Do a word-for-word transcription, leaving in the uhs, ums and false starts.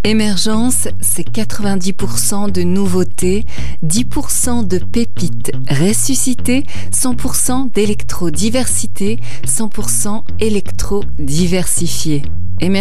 Émergence, c'est quatre-vingt-dix pour cent de nouveautés, dix pour cent de pépites ressuscitées, cent pour cent d'électro-diversité, cent pour cent électro-diversifié. Émergence